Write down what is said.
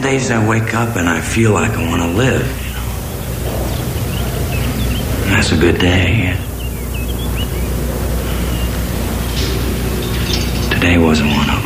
days I wake up and I feel like I want to live, you know. And that's a good day. Today wasn't one of them.